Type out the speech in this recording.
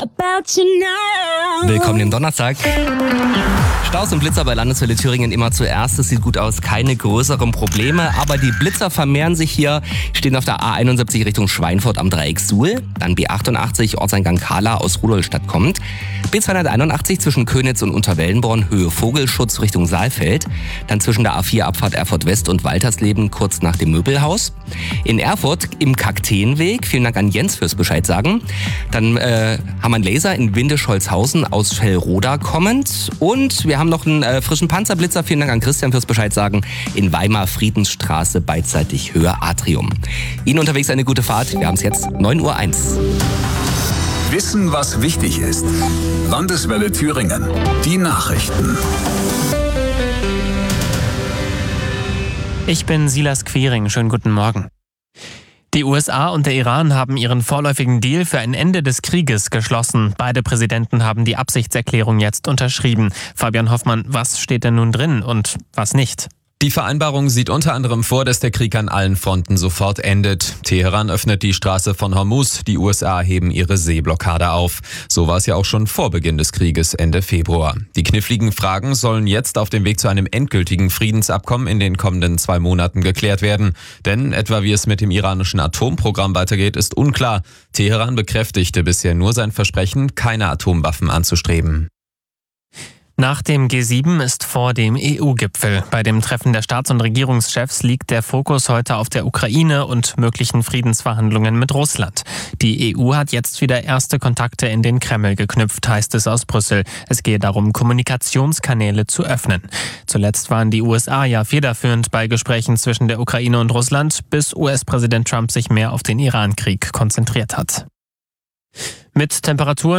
Willkommen im Donnerstag. Staus und Blitzer bei Landeswelle Thüringen immer zuerst. Es sieht gut aus, keine größeren Probleme. Aber die Blitzer vermehren sich hier. Stehen auf der A71 Richtung Schweinfurt am Dreieck Suhl. Dann B88 Ortseingang Kahla aus Rudolstadt kommt. B281 zwischen Könitz und Unterwellenborn Höhe Vogelschutz Richtung Saalfeld. Dann zwischen der A4 Abfahrt Erfurt West und Waltersleben kurz nach dem Möbelhaus. In Erfurt im Kakteenweg. Vielen Dank an Jens fürs Bescheid sagen. Dann haben wir einen Laser in Windisch-Holzhausen aus Fellroda kommend. Und wir haben noch einen frischen Panzerblitzer. Vielen Dank an Christian fürs Bescheid sagen. In Weimar Friedensstraße beidseitig Höhe Atrium. Ihnen unterwegs eine gute Fahrt. Wir haben es jetzt 9:01 Uhr. Wissen, was wichtig ist. Landeswelle Thüringen. Die Nachrichten. Ich bin Silas Quiring. Schönen guten Morgen. Die USA und der Iran haben ihren vorläufigen Deal für ein Ende des Krieges geschlossen. Beide Präsidenten haben die Absichtserklärung jetzt unterschrieben. Fabian Hoffmann, was steht denn nun drin und was nicht? Die Vereinbarung sieht unter anderem vor, dass der Krieg an allen Fronten sofort endet. Teheran öffnet die Straße von Hormuz, die USA heben ihre Seeblockade auf. So war es ja auch schon vor Beginn des Krieges Ende Februar. Die kniffligen Fragen sollen jetzt auf dem Weg zu einem endgültigen Friedensabkommen in den kommenden 2 Monaten geklärt werden. Denn etwa wie es mit dem iranischen Atomprogramm weitergeht, ist unklar. Teheran bekräftigte bisher nur sein Versprechen, keine Atomwaffen anzustreben. Nach dem G7 ist vor dem EU-Gipfel. Bei dem Treffen der Staats- und Regierungschefs liegt der Fokus heute auf der Ukraine und möglichen Friedensverhandlungen mit Russland. Die EU hat jetzt wieder erste Kontakte in den Kreml geknüpft, heißt es aus Brüssel. Es gehe darum, Kommunikationskanäle zu öffnen. Zuletzt waren die USA ja federführend bei Gesprächen zwischen der Ukraine und Russland, bis US-Präsident Trump sich mehr auf den Iran-Krieg konzentriert hat. Mit Temperaturen